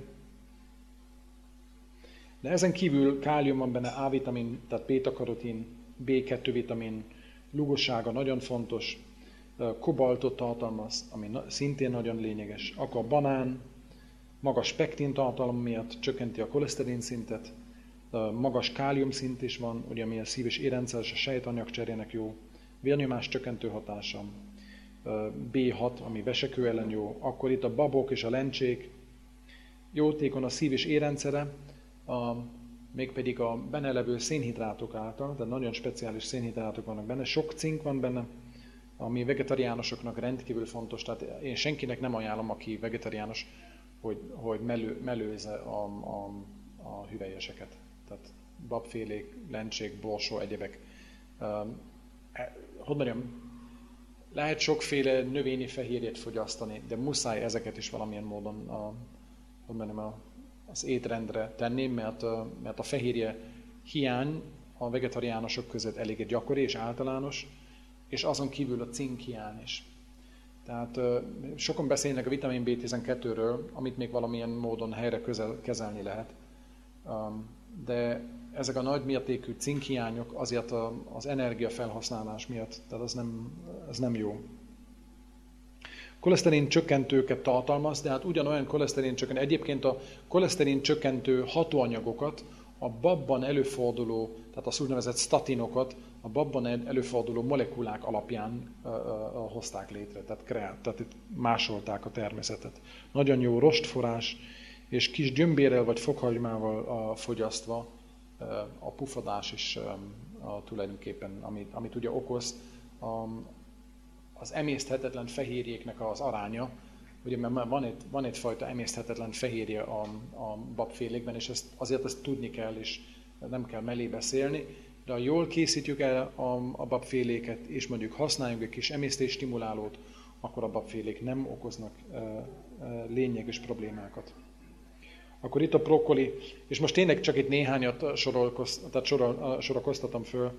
De ezen kívül kálium van benne, A-vitamin, tehát béta-karotin, B2 vitamin, lugossága nagyon fontos, kobaltot tartalmaz, ami szintén nagyon lényeges. Akkor a banán magas pektin tartalom miatt csökkenti a koleszterin szintet, magas kálium szint is van, ugye, ami a szív- és érrendszer és a sejtanyagcserének jó, vérnyomás csökkentő hatása, B6, ami vesekő ellen jó, akkor itt a babok és a lencsék, jótékony a szív- és érrendszere, mégpedig a benne levő szénhidrátok által, tehát nagyon speciális szénhidrátok vannak benne, sok cink van benne, ami vegetariánusoknak rendkívül fontos, tehát én senkinek nem ajánlom, aki vegetariánus, hogy mellőzze a hüvelyeseket. Tehát babfélék, lencsék, borsó, egyebek. Hogy mondjam, lehet sokféle növényi fehérjét fogyasztani, de muszáj ezeket is valamilyen módon az étrendre tenni, mert a fehérje hiány a vegetariánusok között elég gyakori és általános, és azon kívül a cink hiány is. Tehát sokan beszélnek a vitamin B12-ről, amit még valamilyen módon helyre kezelni lehet, de ezek a nagy mértékű cinkhiányok azért az energiafelhasználás miatt, tehát ez nem jó. Koleszterin csökkentőket tartalmaz, de hát ugyanolyan koleszterin csökkentő. Egyébként a koleszterin csökkentő hatóanyagokat a babban előforduló, tehát az úgynevezett statinokat a babban előforduló molekulák alapján hozták létre, tehát itt másolták a természetet. Nagyon jó rostforrás, és kis gyömbérrel vagy fokhagymával fogyasztva a pufadás is tulajdonképpen, amit ugye okoz, az emészthetetlen fehérjéknek az aránya, ugye mert van egyfajta emészthetetlen fehérje a babfélékben, és azért tudni kell, és nem kell mellé beszélni, de ha jól készítjük el a babféléket, és mondjuk használjunk egy kis emésztésstimulálót, akkor a babfélék nem okoznak lényeges problémákat. Akkor itt a brokkoli, és most tényleg csak itt néhányat sorakoztatom föl.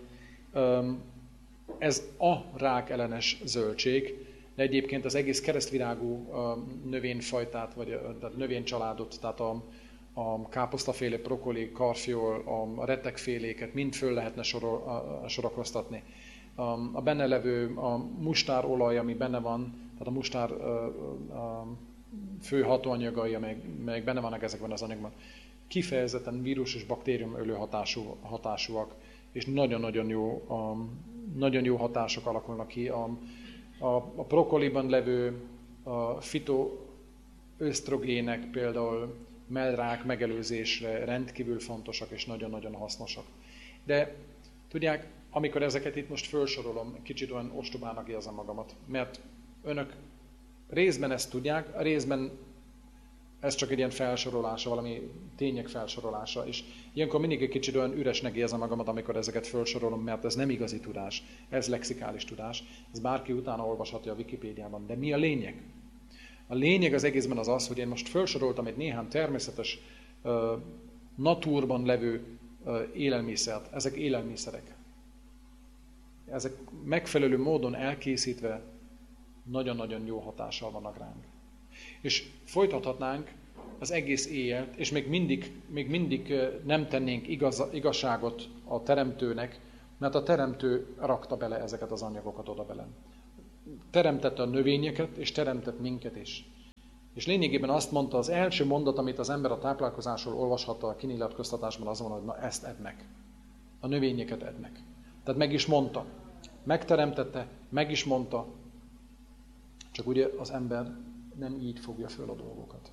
Ez a rákellenes zöldség, de egyébként az egész keresztvirágú növényfajtát, vagy tehát növénycsaládot, tehát a káposztaféle, brokkoli, karfiol, a retekféléket mind föl lehetne sorakoztatni. A benne levő a mustárolaj, ami benne van, tehát a mustár fő hatóanyagai, amelyek benne vannak ezekben az anyagban, kifejezetten vírus és baktérium ölő hatásúak, és nagyon jó hatások alakulnak ki. A brokkoliban levő fitoösztrogének például mellrák megelőzésre rendkívül fontosak és nagyon-nagyon hasznosak. De tudják, amikor ezeket itt most felsorolom, kicsit olyan ostobának érzem magamat, mert önök részben ezt tudják, részben ez csak egy ilyen felsorolása, valami tények felsorolása, és ilyenkor mindig egy kicsit olyan üresnek érzem magamat, amikor ezeket felsorolom, mert ez nem igazi tudás, ez lexikális tudás, ez bárki utána olvashatja a Wikipédiában. De mi a lényeg? A lényeg az egészben az, hogy én most felsoroltam egy néhány természetes, naturban levő élelmiszert. Ezek élelmiszerek. Ezek megfelelő módon elkészítve nagyon-nagyon jó hatással vannak ránk. És folytathatnánk az egész éjjelt, és még mindig nem tennénk igazságot a teremtőnek, mert a teremtő rakta bele ezeket az anyagokat oda bele. Teremtette a növényeket, és teremtett minket is. És lényegében azt mondta, az első mondat, amit az ember a táplálkozásról olvashatta a kinyilatkoztatásban, az van, hogy na ezt edd meg. A növényeket edd meg. Tehát meg is mondta. Megteremtette, meg is mondta. Csak ugye az ember nem így fogja föl a dolgokat.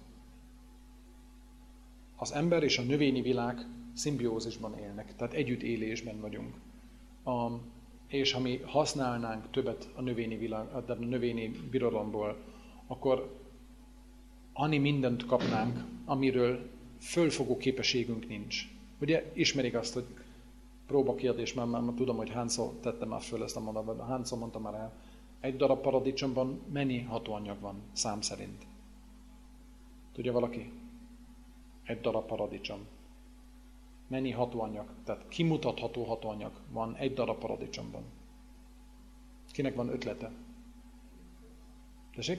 Az ember és a növényi világ szimbiózisban élnek, tehát együttélésben vagyunk. És ha mi használnánk többet a növényi birodalomból, akkor annyi mindent kapnánk, amiről fölfogó képességünk nincs. Ugye ismerik azt, hogy próbakérdés, már tudom, hogy hányszor tettem már föl ezt a mondatot, hányszor mondtam már el, egy darab paradicsomban mennyi hatóanyag van szám szerint? Tudja valaki? Egy darab paradicsom. Mennyi hatóanyag, tehát kimutatható hatóanyag van egy darab paradicsomban? Kinek van ötlete? Tessék?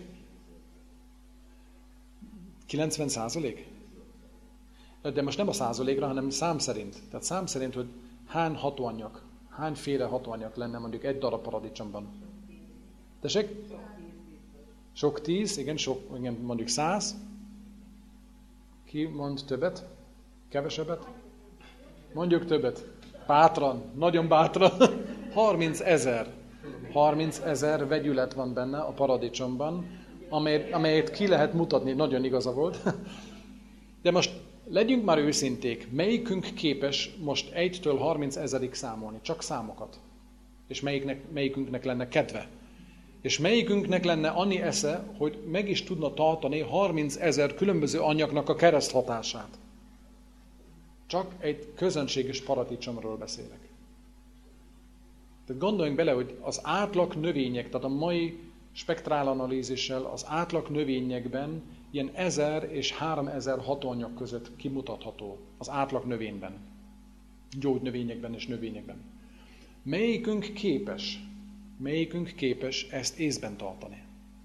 90%? De most nem a százalékra, hanem szám szerint. Tehát szám szerint, hogy hány hatóanyag, hányféle hatóanyag lenne mondjuk egy darab paradicsomban? Tessék? Sok 10, igen, mondjuk 100. Ki mond többet? Kevesebbet? Mondjuk többet. Bátran, nagyon bátran. 30 000. 30 000 vegyület van benne a paradicsomban, amelyet ki lehet mutatni, nagyon igaza volt. De most legyünk már őszinték, melyikünk képes most 1-től 30 000-ig számolni, csak számokat. És melyikünknek lenne kedve. És melyikünknek lenne annyi esze, hogy meg is tudna tartani 30 000 különböző anyagnak a kereszthatását. Csak egy közönséges paradicsomról beszélek. Tehát gondoljunk bele, hogy az átlag növények, tehát a mai spektrálanalízissel az átlag növényekben ilyen 1000 és 3000 hatóanyag között kimutatható az átlag növényben, gyógynövényekben és növényekben. Melyikünk képes ezt észben tartani?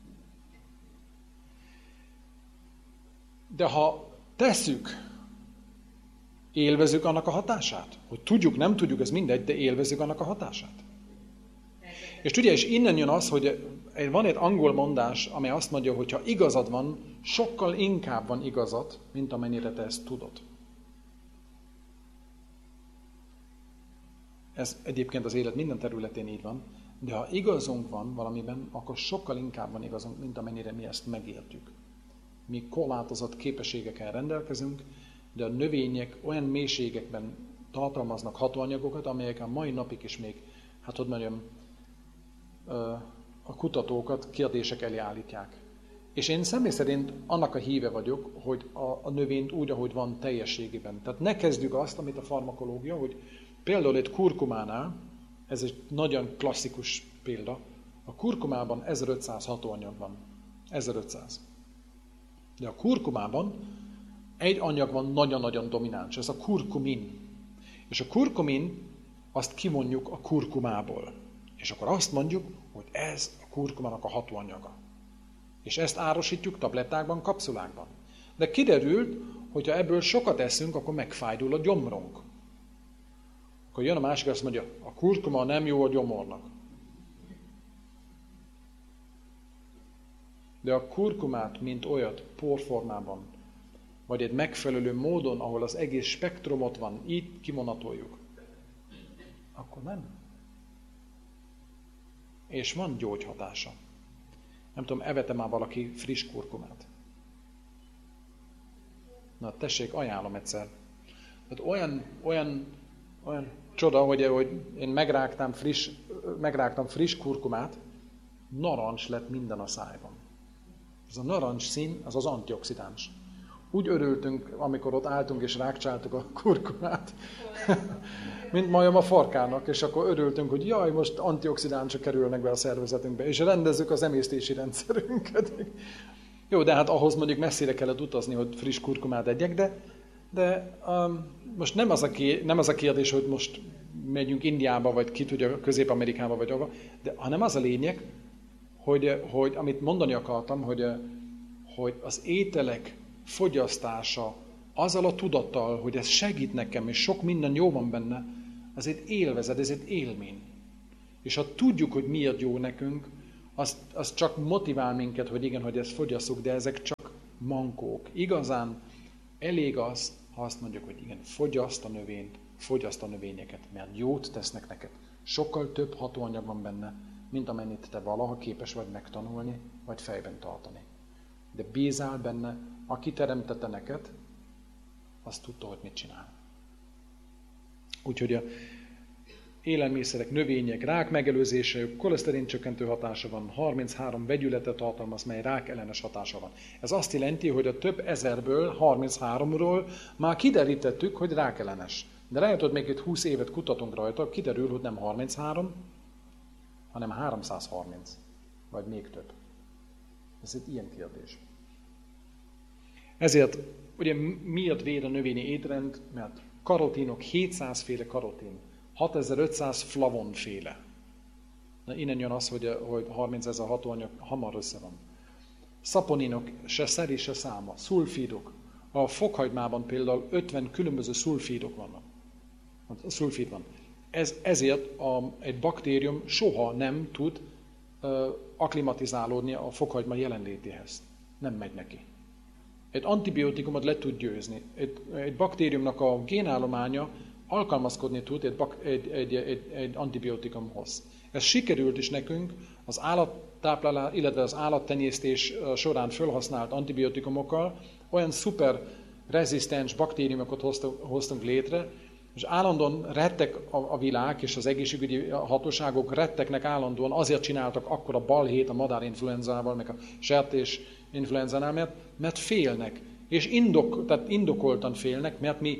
De ha tesszük, élvezzük annak a hatását? Hogy tudjuk, nem tudjuk, ez mindegy, de élvezzük annak a hatását. És tudja, és innen jön az, hogy van egy angol mondás, amely azt mondja, hogy ha igazad van, sokkal inkább van igazad, mint amennyire te ezt tudod. Ez egyébként az élet minden területén így van, de ha igazunk van valamiben, akkor sokkal inkább van igazunk, mint amennyire mi ezt megéltük. Mi korlátozott képességekkel rendelkezünk, de a növények olyan mélységekben tartalmaznak hatóanyagokat, amelyek a mai napig is még, hát hogy mondjam, a kutatókat kérdések elé állítják. És én személy szerint annak a híve vagyok, hogy a növényt úgy, ahogy van teljességében. Tehát ne kezdjük azt, amit a farmakológia, hogy például egy kurkumánál, ez egy nagyon klasszikus példa, a kurkumában 1500 hatóanyag van. 1500. De a kurkumában egy anyag van nagyon-nagyon domináns, ez a kurkumin. És a kurkumin azt kivonjuk a kurkumából. És akkor azt mondjuk, hogy ez a kurkumának a hatóanyaga. És ezt árosítjuk tablettákban, kapszulákban. De kiderült, hogy ha ebből sokat eszünk, akkor megfájdul a gyomrunk. Akkor jön a másik, azt mondja, a kurkuma nem jó a gyomornak. De a kurkumát, mint olyat, porformában, vagy egy megfelelő módon, ahol az egész spektrumot van, így kivonatoljuk, akkor nem. És van gyógyhatása. Nem tudom, evette már valaki friss kurkumát? Na tessék, ajánlom egyszer. Tehát olyan csoda, hogy én megrágtam friss kurkumát, narancs lett minden a szájban. Ez a narancs szín, az az antioxidáns. Úgy örültünk, amikor ott álltunk és rákcsáltuk a kurkumát, mint majom a farkának, és akkor örültünk, hogy jaj, most antioxidánsok kerülnek be a szervezetünkbe, és rendezzük az emésztési rendszerünket. Jó, de hát ahhoz mondjuk messzire kellett utazni, hogy friss kurkumát egyek, de most nem az a kérdés, hogy most megyünk Indiába, vagy ki tudja, Közép-Amerikába, vagy ahova, hanem az a lényeg, hogy amit mondani akartam, hogy az ételek fogyasztása azzal a tudattal, hogy ez segít nekem, és sok minden jó van benne, az egy élvezet, ez egy élmény. És ha tudjuk, hogy miért jó nekünk, az csak motivál minket, hogy igen, hogy ezt fogyasszuk, de ezek csak mankók. Igazán elég az, ha azt mondjuk, hogy igen, fogyaszt a növényt, fogyaszt a növényeket, mert jót tesznek neked. Sokkal több hatóanyag van benne, mint amennyit te valaha képes vagy megtanulni, vagy fejben tartani. De bízál benne, aki teremtette neked, azt tudta, hogy mit csinál. Úgyhogy a élelmiszerek, növények, rák megelőzése, koleszterin csökkentő hatása van, 33 vegyületet tartalmaz, mely rák ellenes hatása van. Ez azt jelenti, hogy a több ezerből, 33-ról már kiderítettük, hogy rák ellenes. De lehet, hogy még itt 20 évet kutatunk rajta, kiderül, hogy nem 33, hanem 330, vagy még több. Ez egy ilyen kérdés. Ezért, ugye miért véd a növényi étrend? Mert karotinok, 700 féle karotin, 6500 flavonféle. Na, innen jön az, hogy 30 000 hatóanyag hamar össze van. Szaponinok, se szeri, se száma, szulfidok. A fokhagymában például 50 különböző szulfidok vannak. Szulfid van. Ezért egy baktérium soha nem tud akklimatizálódni a fokhagyma jelenlétéhez. Nem megy neki. Egy antibiotikumot le tud győzni. Egy baktériumnak a génállománya alkalmazkodni tud egy antibiotikumhoz. Ez sikerült is nekünk az állattáplálás, illetve az állattenyésztés során felhasznált antibiotikumokkal, olyan szuper rezisztens baktériumokat hoztunk létre, és állandóan rettek a világ, és az egészségügyi hatóságok rettegnek állandóan, azért csináltak akkor a balhét a madárinfluenzával, meg a sertés influenzánál, mert félnek. És tehát indokoltan félnek, mert mi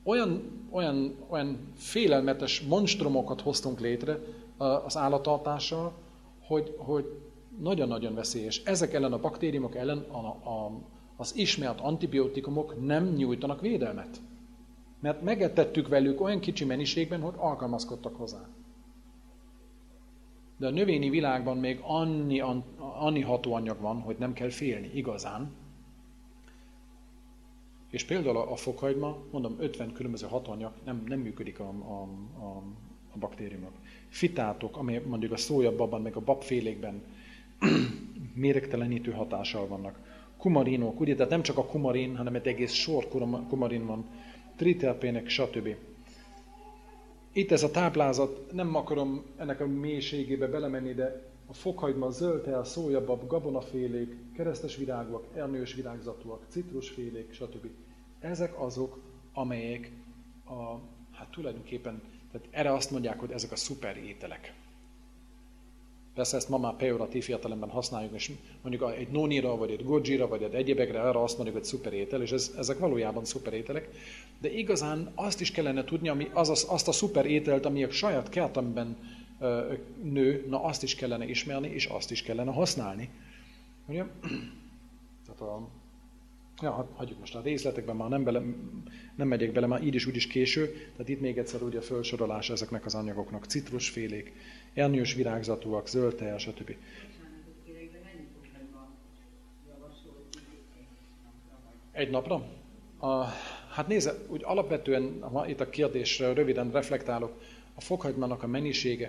olyan félelmetes monstrumokat hoztunk létre az állattartással, hogy nagyon-nagyon veszélyes. Ezek ellen a baktériumok ellen az ismert antibiotikumok nem nyújtanak védelmet. Mert megetettük velük olyan kicsi mennyiségben, hogy alkalmazkodtak hozzá. De a növényi világban még annyi hatóanyag van, hogy nem kell félni igazán. És például a fokhagyma, mondom, 50 különböző hatóanyag, nem működik a baktériumok. Fitátok, amely mondjuk a szójababban, meg a babfélékben méregtelenítő hatással vannak. Kumarinok, ugye, tehát nem csak a kumarin, hanem egy egész sor kumarin van, triterpének, stb. Itt ez a táplázat, nem akarom ennek a mélységébe belemenni, de a fokhagyma, zöldtel, szójabab, gabonafélék, keresztes virágúak, ernős virágzatúak, citrusfélék, stb. Ezek azok, amelyek tulajdonképpen, tehát erre azt mondják, hogy ezek a szuper ételek. Persze ezt ma már pejoratív értelemben használjuk, és mondjuk egy nonira, vagy egy gojira, vagy egy egyebekre arra azt mondjuk, hogy szuper étel, és ezek valójában szuper ételek. De igazán azt is kellene tudni, azt a szuper ételt, ami a saját kertemben nő, na azt is kellene ismerni, és azt is kellene használni. Ugye? Tehát hagyjuk most a részletekben, már nem megyek bele, már így is úgy is késő, tehát itt még egyszer ugye a felsorolás ezeknek az anyagoknak, citrusfélék, ernős virágzatúak, zöldtel, stb. Egy napra? Hát nézze, úgy alapvetően, ha itt a kérdésre röviden reflektálok, a fokhagymának a mennyisége,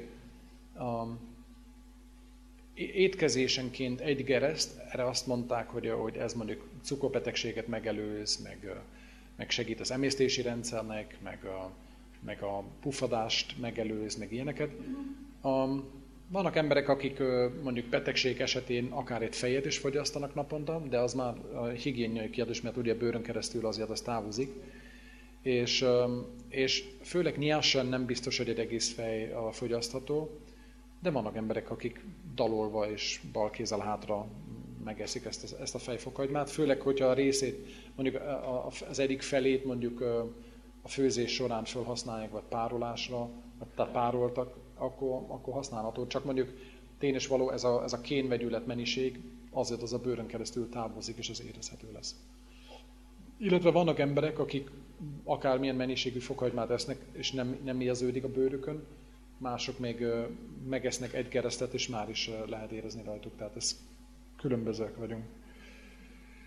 étkezésenként egy gereszt, erre azt mondták, hogy ez mondjuk cukorbetegséget megelőz, meg segít az emésztési rendszernek, meg a puffadást megelőz, meg ilyeneket. Vannak emberek, akik mondjuk betegség esetén akár egy fejet is fogyasztanak naponta, de az már higiéniai kérdés, mert ugye a bőrön keresztül azért az távozik. És főleg nyersen nem biztos, hogy egy egész fej fogyasztható, de vannak emberek, akik dalolva és bal kézzel hátra megeszik ezt a fejfokhagymát, főleg, hogyha a részét, mondjuk az egyik felét mondjuk a főzés során felhasználják, vagy párolásra, tehát pároltak, akkor használható. Csak mondjuk tény és való, ez a kénvegyület mennyiség, azért az a bőrön keresztül távozik, és az érezhető lesz. Illetve vannak emberek, akik akármilyen mennyiségű fokhagymát esznek, és nem érződik a bőrükön, mások még megesznek egy keresztet, és már is lehet érezni rajtuk, tehát ez különbözőek vagyunk.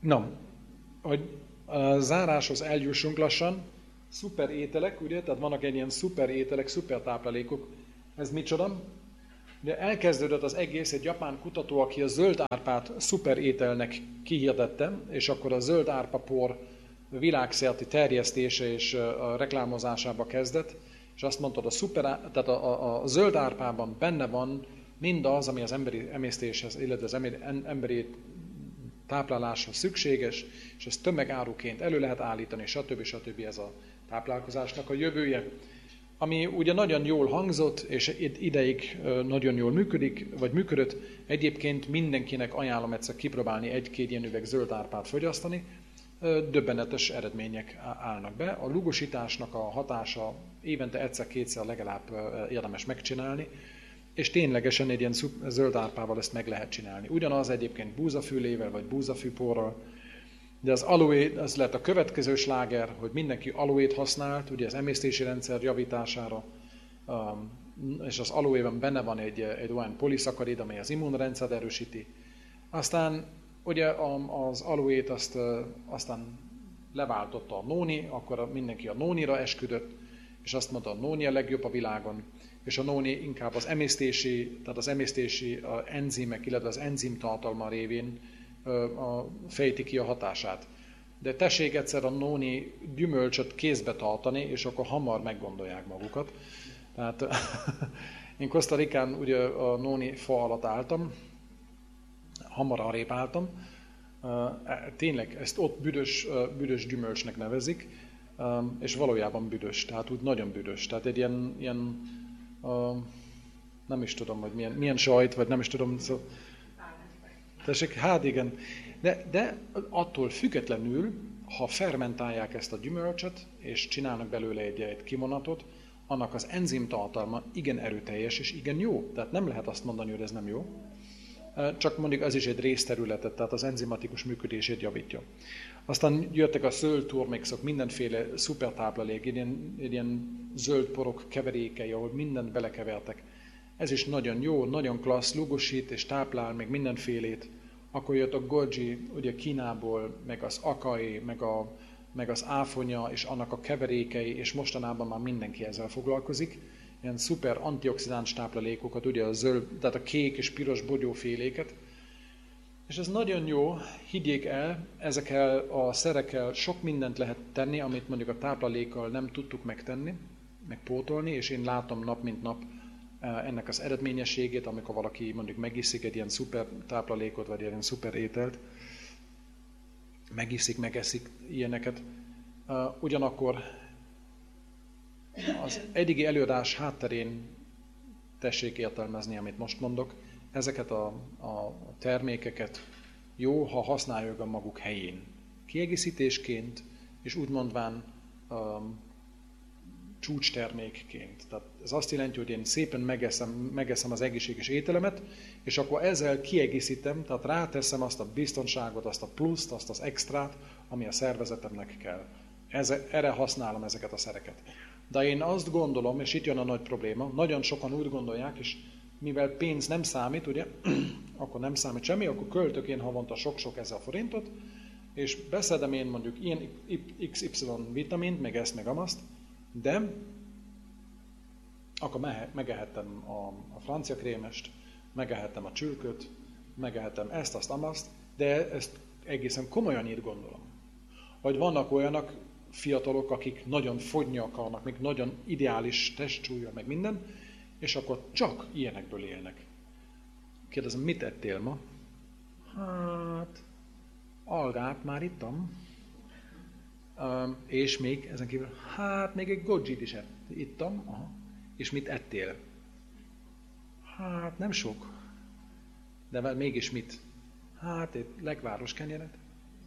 Na, hogy a záráshoz eljussunk lassan, szuper ételek, ugye, tehát vannak egy ilyen szuper ételek, szuper táplálékok. Ez micsoda? De elkezdődött az egész egy japán kutató, aki a zöld árpát szuper ételnek kihirdette, és akkor a zöld árpapor világszerte terjesztése és a reklámozásába kezdett, és azt mondta, tehát a zöld árpában benne van mindaz, ami az emberi emésztéshez, illetve az emberi tápláláshoz szükséges, és ezt tömegáruként elő lehet állítani, stb. Ez a táplálkozásnak a jövője. Ami ugye nagyon jól hangzott, és ideig nagyon jól működik, vagy működött, egyébként mindenkinek ajánlom egyszer kipróbálni 1-2 ilyen üveg zöld árpát fogyasztani, döbbenetes eredmények állnak be. A lugosításnak a hatása évente 1-2-szer legalább érdemes megcsinálni, és ténylegesen egy ilyen zöld árpával ezt meg lehet csinálni. Ugyanaz egyébként búzafűlével vagy búzafűporral, de az aloe, az lett a következő sláger, hogy mindenki aloét használt, ugye az emésztési rendszer javítására, és az aloében benne van egy olyan poliszakarid, amely az immunrendszert erősíti. Aztán ugye az aloét aztán leváltotta a nóni, akkor mindenki a nónira esküdött, és azt mondta, a nóni a legjobb a világon, és a nóni inkább az emésztési enzimek, illetve az enzim tartalma révén fejti ki a hatását. De tessék egyszer a nóni gyümölcsöt kézbe tartani, és akkor hamar meggondolják magukat. Tehát én Costa Ricán ugye a nóni fa alatt álltam, hamar arrébb álltam. Tényleg ezt ott büdös gyümölcsnek nevezik, és valójában büdös, tehát úgy nagyon büdös. Tehát egy ilyen nem is tudom, hogy milyen sajt, vagy nem is tudom. Tessék, hát igen. De attól függetlenül, ha fermentálják ezt a gyümölcsöt, és csinálnak belőle egy kivonatot, annak az enzim tartalma igen erőteljes, és igen jó. Tehát nem lehet azt mondani, hogy ez nem jó. Csak mondjuk ez is egy részterületet, tehát az enzimatikus működését javítja. Aztán jöttek a zöld turmixok, mindenféle szupertáplálék, egy ilyen zöld porok keverékei, ahol mindent belekevertek. Ez is nagyon jó, nagyon klassz, lugosít és táplál, meg mindenfélét. Akkor jött a goji, ugye Kínából, meg az akai, meg az áfonya, és annak a keverékei, és mostanában már mindenki ezzel foglalkozik. Ilyen szuper antioxidáns táplálékokat, ugye a zöld, tehát a kék és piros bogyóféléket. És ez nagyon jó, higgyék el, ezekkel a szerekkel sok mindent lehet tenni, amit mondjuk a táplálékkal nem tudtuk megtenni, megpótolni, és én látom nap mint nap ennek az eredményességét, amikor valaki mondjuk megiszik egy ilyen szuper táplálékot, vagy ilyen szuper ételt, megeszik ilyeneket. Ugyanakkor az eddigi előadás hátterén tessék értelmezni, amit most mondok. Ezeket a termékeket jó, ha használjuk a maguk helyén. Kiegészítésként, és úgy mondván csúcstermékként. Tehát ez azt jelenti, hogy én szépen megeszem az egészséges ételemet, és akkor ezzel kiegészítem, tehát ráteszem azt a biztonságot, azt a pluszt, azt az extrát, ami a szervezetemnek kell. Erre használom ezeket a szereket. De én azt gondolom, és itt jön a nagy probléma, nagyon sokan úgy gondolják, és mivel pénz nem számít, ugye, akkor nem számít semmi, akkor költök én havonta sok-sok ezer forintot, és beszedem én mondjuk ilyen XY vitamint, meg ezt, meg amazt, de akkor megehettem a francia krémest, megehettem a csülköt, megehettem ezt, azt, amazt, de ezt egészen komolyan így gondolom. Vagy vannak olyanok fiatalok, akik nagyon fogyni akarnak, még nagyon ideális testsúlya, meg minden, és akkor csak ilyenekből élnek. Kérdezem, mit ettél ma? Hát, algát már ittam. És még ezen kívül, hát még egy gojit is ittam. Aha. És mit ettél? Hát nem sok. De mégis mit? Hát egy legváros kenyeret.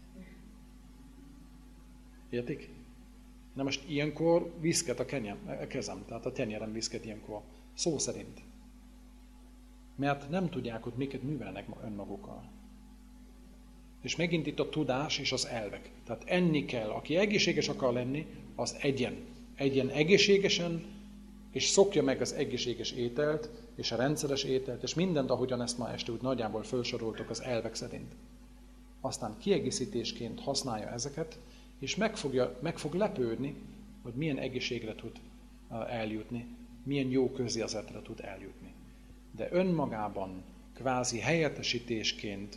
Értik? Na most ilyenkor viszket a kezem, tehát a tenyerem viszket ilyenkor. Szó szerint. Mert nem tudják, hogy miket művelnek önmagukkal. És megint itt a tudás és az elvek. Tehát enni kell. Aki egészséges akar lenni, az egyen egészségesen, és szokja meg az egészséges ételt, és a rendszeres ételt, és mindent, ahogyan ezt ma este úgy nagyjából felsoroltok az elvek szerint. aztán kiegészítésként használja ezeket, és meg fog lepődni, hogy milyen egészségre tud eljutni, milyen jó közérzetre tud eljutni. De önmagában kvázi helyettesítésként